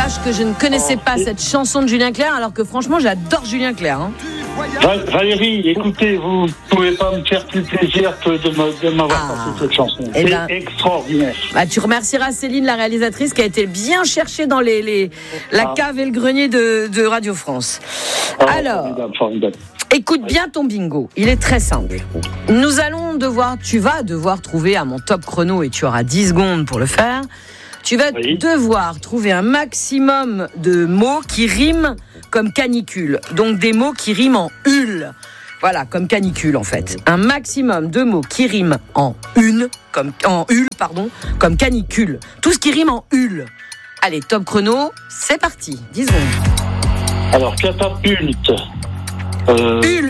Sache que je ne connaissais pas cette chanson de Julien Clerc, alors que franchement, j'adore Julien Clerc. Hein. Valérie, écoutez, vous ne pouvez pas me faire plus plaisir que de m'avoir passé cette chanson. C'est extraordinaire. Bah, tu remercieras Céline, la réalisatrice, qui a été bien cherchée dans la cave et le grenier de Radio France. Alors, formidable. Écoute bien ton bingo. Il est très simple. Tu vas devoir trouver à mon top chrono, et tu auras 10 secondes pour le faire. Tu vas devoir trouver un maximum de mots qui riment comme canicule. Donc des mots qui riment en hule. Voilà, comme canicule en fait. Un maximum de mots qui riment en comme canicule. Tout ce qui rime en hule. Allez, top chrono, c'est parti. 10 secondes. Alors, catapulte. Hule.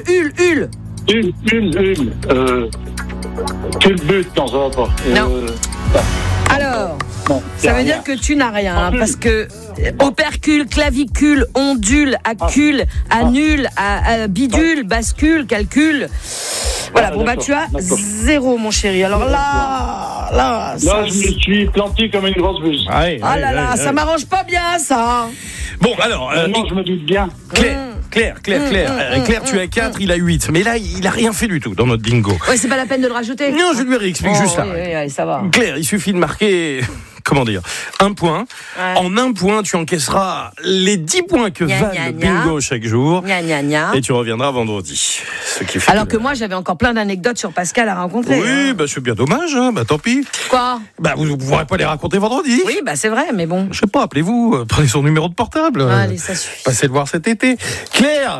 Culbute, non, ça va pas. Non. Alors, ça veut dire que tu n'as rien, hein, parce que opercule, clavicule, ondule, accule, annule, bidule, bascule, calcul. Voilà, tu as 0, mon chéri. Alors là, je me suis planté comme une grosse buse. Ça m'arrange pas bien, ça. Bon, alors, je me doute bien. Claire, tu as 4, il a 8. Mais là, il a rien fait du tout dans notre bingo. Ouais, c'est pas la peine de le rajouter. Non, je lui réexplique juste là. Oui, ça va. Claire, il suffit de marquer, un point. Ouais. En un point, tu encaisseras les 10 points que valent le bingo chaque jour. Et tu reviendras vendredi. Alors que moi, j'avais encore plein d'anecdotes sur Pascal à rencontrer. Oui, c'est bien dommage, tant pis. Quoi ? Vous ne pourrez pas les raconter vendredi. Oui, c'est vrai, mais bon. Je sais pas, appelez-vous, prenez son numéro de portable. Allez, ça suffit. Passez le voir cet été. Claire,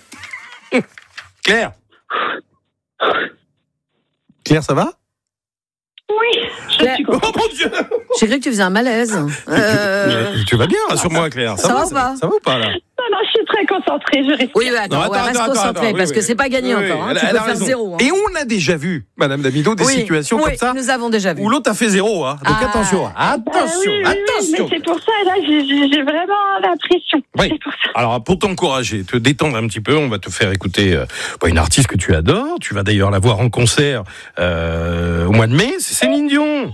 ça va ? Oui, je suis contente. Oh mon Dieu! J'ai cru que tu faisais un malaise. Tu vas bien, rassure-moi, Claire. Ça va ou pas ? Ça va ou pas, là ? Non, je suis très concentrée, je respire. Oui, reste concentrée, parce que c'est pas gagné encore. Tu peux faire 0. Hein. Et on a déjà vu, Madame Damido, des situations comme ça. Nous avons déjà vu. Où l'autre a fait 0. Hein. Donc attention. Oui, mais c'est pour ça, là, j'ai vraiment la pression. Oui. C'est pour ça. Alors, pour t'encourager, te détendre un petit peu, on va te faire écouter une artiste que tu adores. Tu vas d'ailleurs la voir en concert au mois de mai. C'est Céline Dion.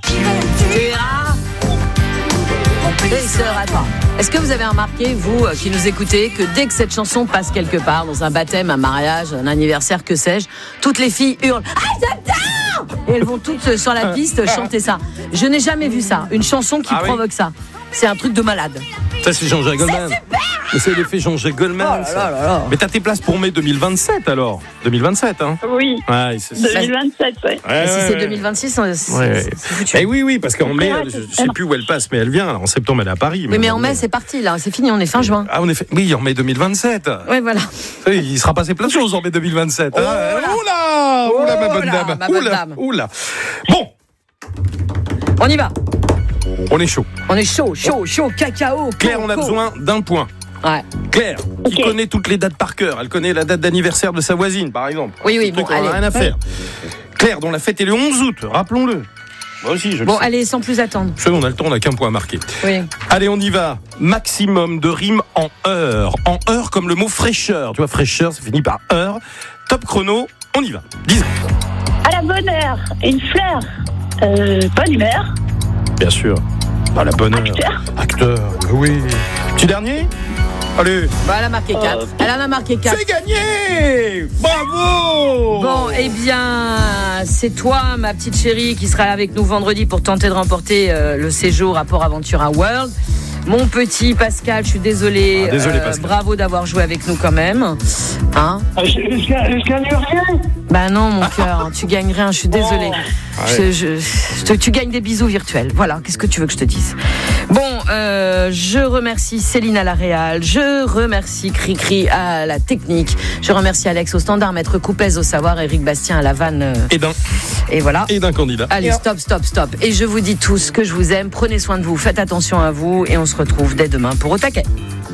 Attends. Est-ce que vous avez remarqué, vous qui nous écoutez, que dès que cette chanson passe quelque part, dans un baptême, un mariage, un anniversaire, que sais-je, toutes les filles hurlent « Ah, j'adore !» Et elles vont toutes sur la piste chanter ça. Je n'ai jamais vu ça, une chanson qui provoque ça. C'est un truc de malade. Ça, c'est Jean-Jacques Goldman. C'est super. C'est l'effet Jean-Jacques Goldman. Mais t'as tes places pour mai 2027 alors. 2027, hein. Oui. 2027, ouais. Si c'est 2026, c'est foutu. Oui, parce qu'en mai, je sais plus où elle passe, mais elle vient. En septembre, elle est à Paris. Mais en mai, c'est parti, là. C'est fini, on est fin juin. Ah, oui, en mai 2027. Oui, voilà. Il sera passé plein de choses en mai 2027. Oula, ma bonne dame. Oula. Bon. On y va. On est chaud. Cacao. Claire, on a besoin d'un point. Ouais. Claire, qui connaît toutes les dates par cœur. Elle connaît la date d'anniversaire de sa voisine, par exemple. Oui, on n'a rien à faire. Claire, dont la fête est le 11 août, rappelons-le. Moi aussi, je le sais. Allez, sans plus attendre. Je sais, on a le temps, on n'a qu'un point à marquer. Oui. Allez, on y va. Maximum de rimes en heure. En heure, comme le mot fraîcheur. Tu vois, fraîcheur, ça finit par heure. Top chrono, on y va. 10 secondes. À la bonne heure, une fleur. Bonne humeur. Bien sûr. À la bonne heure. Acteur, oui. Petit dernier ? Allez. Elle a marqué 4. Elle en a marqué 4. C'est gagné ! Bravo ! Bon, c'est toi, ma petite chérie, qui sera avec nous vendredi pour tenter de remporter le séjour à Port Aventura World. Mon petit Pascal, je suis désolée. Désolé, Pascal. Bravo d'avoir joué avec nous quand même. Hein ? Je gagne rien. Non, mon cœur, tu gagnes rien, je suis désolée. Tu gagnes des bisous virtuels. Voilà, qu'est-ce que tu veux que je te dise ? Bon, je remercie Céline à la réal, je remercie Cricri à la technique, je remercie Alex au standard, Maître Coupez au savoir, Éric Bastien à la vanne. Et voilà. Et d'un candidat. Allez, stop. Et je vous dis tous que je vous aime, prenez soin de vous, faites attention à vous et on se retrouve dès demain pour Au Taquet.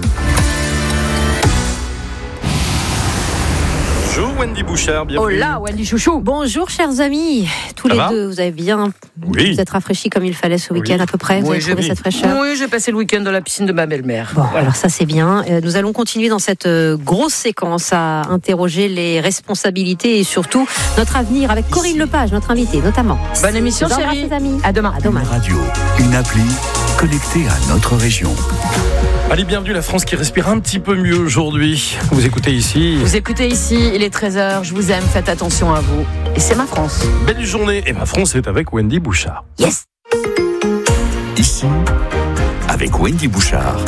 Bonjour Wendy Bouchard, bienvenue. Hola Wendy Chouchou. Bonjour chers amis, tous les deux, vous avez bien vous êtes rafraîchis comme il fallait ce week-end à peu près, vous avez trouvé cette fraîcheur? Oui, j'ai passé le week-end dans la piscine de ma belle-mère. Bon, alors ça c'est bien, nous allons continuer dans cette grosse séquence à interroger les responsabilités et surtout notre avenir avec Corinne Lepage, notre invitée notamment. Bonne émission chérie, amis. À demain. Une radio, une appli, connecté à notre région. Allez, bienvenue la France qui respire un petit peu mieux aujourd'hui. Vous écoutez ici. Il est 13h, je vous aime, faites attention à vous. Et c'est Ma France. Belle journée. Et Ma France est avec Wendy Bouchard. Yes. Ici, avec Wendy Bouchard.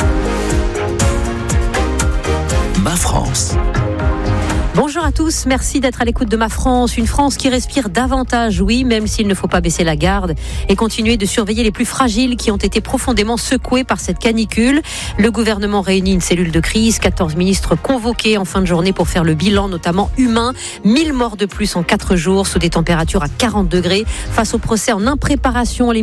Ma France. Bonjour à tous, merci d'être à l'écoute de Ma France, une France qui respire davantage, oui, même s'il ne faut pas baisser la garde et continuer de surveiller les plus fragiles qui ont été profondément secoués par cette canicule. Le gouvernement réunit une cellule de crise, 14 ministres convoqués en fin de journée pour faire le bilan, notamment humain. 1000 morts de plus en 4 jours, sous des températures à 40 degrés, face au procès en impréparation.